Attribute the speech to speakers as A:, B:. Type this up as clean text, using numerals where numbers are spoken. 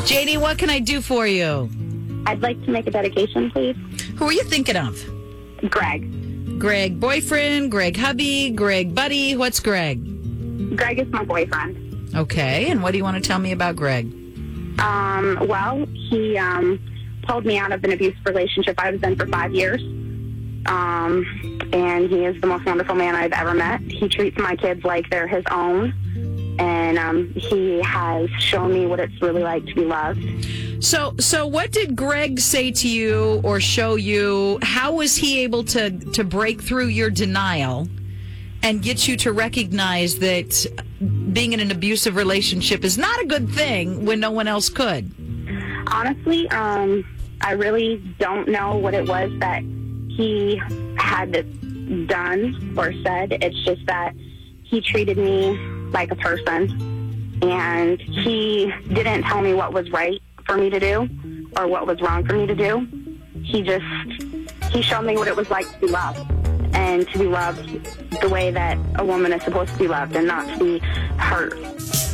A: JD, what can I do for you?
B: I'd like to make a dedication, please.
A: Who are you thinking of?
B: Greg.
A: Greg boyfriend, Greg hubby, Greg buddy. What's Greg?
B: Greg is my boyfriend.
A: Okay, and what do you want to tell me about Greg?
B: Well, he pulled me out of an abusive relationship I was in for 5 years. And he is the most wonderful man I've ever met. He treats my kids like they're his own. And he has shown me what it's really like to be loved.
A: So what did Greg say to you or show you? How was he able to break through your denial and get you to recognize that being in an abusive relationship is not a good thing when no one else could?
B: Honestly, I really don't know what it was that he had done or said. It's just that he treated me like a person, and he didn't tell me what was right for me to do or what was wrong for me to do. He showed me what it was like to be loved, and to be loved the way that a woman is supposed to be loved, and not to be hurt.